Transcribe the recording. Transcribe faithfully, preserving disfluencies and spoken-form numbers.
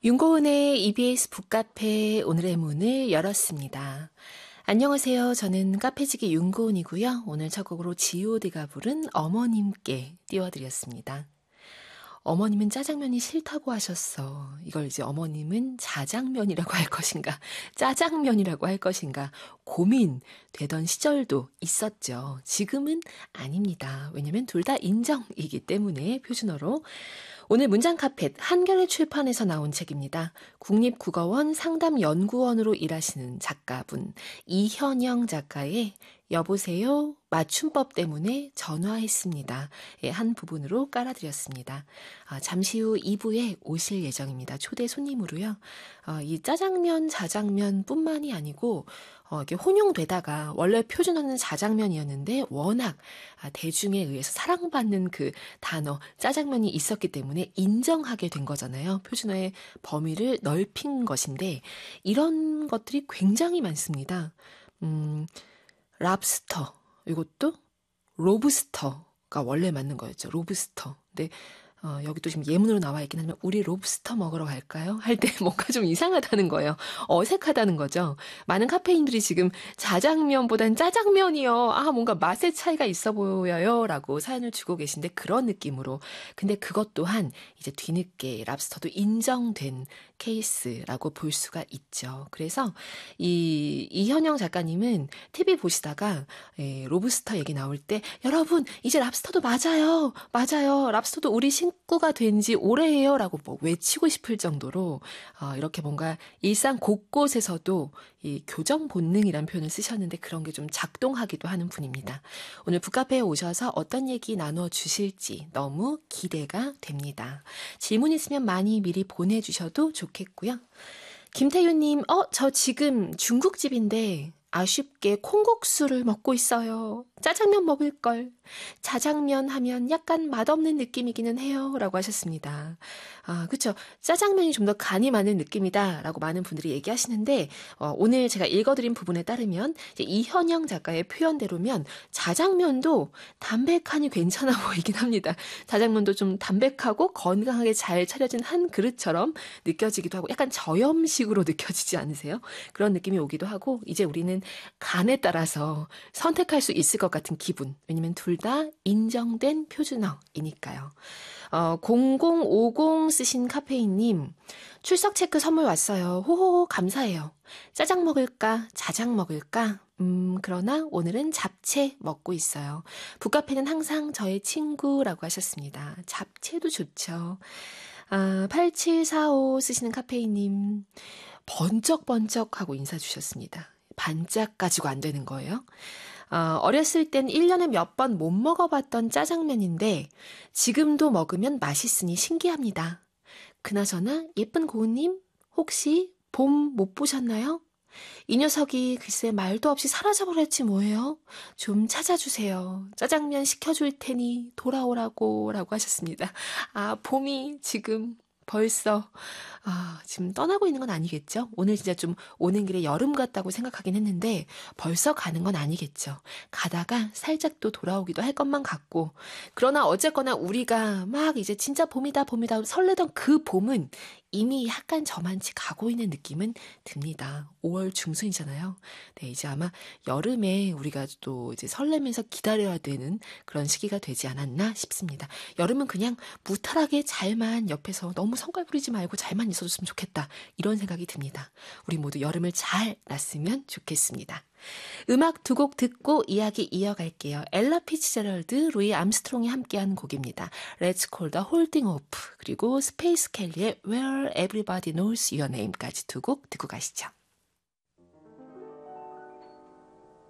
윤고은의 이비에스 북카페 오늘의 문을 열었습니다. 안녕하세요. 저는 카페지기 윤고은이고요. 오늘 첫 곡으로 지 오 디가 부른 어머님께 띄워드렸습니다. 어머님은 짜장면이 싫다고 하셨어. 이걸 이제 어머님은 자장면이라고 할 것인가, 짜장면이라고 할 것인가 고민되던 시절도 있었죠. 지금은 아닙니다. 왜냐면 둘 다 인정이기 때문에 표준어로. 오늘 문장 카펫 한겨레 출판에서 나온 책입니다. 국립국어원 상담연구원으로 일하시는 작가분 이현영 작가의 여보세요 맞춤법 때문에 전화했습니다. 예, 한 부분으로 깔아드렸습니다. 아, 잠시 후 이 부에 오실 예정입니다. 초대 손님으로요. 어, 이 짜장면, 자장면 뿐만이 아니고 어, 이렇게 혼용되다가 원래 표준어는 자장면이었는데 워낙 아, 대중에 의해서 사랑받는 그 단어 짜장면이 있었기 때문에 인정하게 된 거잖아요. 표준어의 범위를 넓힌 것인데 이런 것들이 굉장히 많습니다. 음... 랍스터, 이것도 로브스터가 원래 맞는 거였죠. 로브스터. 근데 어, 여기 또 지금 예문으로 나와 있긴 하지만 우리 롭스터 먹으러 갈까요? 할 때 뭔가 좀 이상하다는 거예요. 어색하다는 거죠. 많은 카페인들이 지금 자장면보단 짜장면이요. 아 뭔가 맛의 차이가 있어 보여요. 라고 사연을 주고 계신데 그런 느낌으로. 근데 그것 또한 이제 뒤늦게 랍스터도 인정된 케이스라고 볼 수가 있죠. 그래서 이 이현영 작가님은 티비 보시다가 에, 로브스터 얘기 나올 때 여러분 이제 랍스터도 맞아요. 맞아요. 랍스터도 우리 신 식구가 된 지 오래예요 라고 뭐 외치고 싶을 정도로 어, 이렇게 뭔가 일상 곳곳에서도 이 교정 본능이라는 표현을 쓰셨는데 그런 게 좀 작동하기도 하는 분입니다. 오늘 북카페에 오셔서 어떤 얘기 나눠주실지 너무 기대가 됩니다. 질문 있으면 많이 미리 보내주셔도 좋겠고요. 김태윤님, 어, 저 지금 중국집인데 아쉽게 콩국수를 먹고 있어요. 짜장면 먹을 걸. 자장면 하면 약간 맛없는 느낌이기는 해요. 라고 하셨습니다. 아, 그쵸. 짜장면이 좀 더 간이 많은 느낌이다. 라고 많은 분들이 얘기하시는데, 어, 오늘 제가 읽어드린 부분에 따르면, 이제 이현영 작가의 표현대로면, 자장면도 담백하니 괜찮아 보이긴 합니다. 자장면도 좀 담백하고 건강하게 잘 차려진 한 그릇처럼 느껴지기도 하고, 약간 저염식으로 느껴지지 않으세요? 그런 느낌이 오기도 하고, 이제 우리는 간에 따라서 선택할 수 있을 것 같은 기분. 왜냐면 둘 다 인정된 표준어이니까요. 어, 공공오공 쓰신 카페인님, 출석 체크 선물 왔어요. 호호 감사해요. 짜장 먹을까? 자장 먹을까? 음, 그러나 오늘은 잡채 먹고 있어요. 북카페는 항상 저의 친구라고 하셨습니다. 잡채도 좋죠. 아, 팔칠사오 쓰시는 카페인님, 번쩍번쩍하고 인사 주셨습니다. 반짝 가지고 안 되는 거예요. 어, 어렸을 땐 일 년에 몇 번 못 먹어봤던 짜장면인데 지금도 먹으면 맛있으니 신기합니다. 그나저나 예쁜 고은님 혹시 봄 못 보셨나요? 이 녀석이 글쎄 말도 없이 사라져버렸지 뭐예요. 좀 찾아주세요. 짜장면 시켜줄 테니 돌아오라고 라고 하셨습니다. 아 봄이 지금 벌써 아, 지금 떠나고 있는 건 아니겠죠? 오늘 진짜 좀 오는 길에 여름 같다고 생각하긴 했는데 벌써 가는 건 아니겠죠. 가다가 살짝 또 돌아오기도 할 것만 같고 그러나 어쨌거나 우리가 막 이제 진짜 봄이다 봄이다 설레던 그 봄은 이미 약간 저만치 가고 있는 느낌은 듭니다. 오월 중순이잖아요. 네, 이제 아마 여름에 우리가 또 이제 설레면서 기다려야 되는 그런 시기가 되지 않았나 싶습니다. 여름은 그냥 무탈하게 잘만 옆에서 너무 성깔 부리지 말고 잘만 있어줬으면 좋겠다. 이런 생각이 듭니다. 우리 모두 여름을 잘 났으면 좋겠습니다. 음악 두 곡 듣고 이야기 이어갈게요. 엘라 피츠제럴드, 루이 암스트롱이 함께한 곡입니다. Let's Call the Holding Off 그리고 스페이스 켈리의 Where Everybody Knows Your Name까지 두 곡 듣고 가시죠.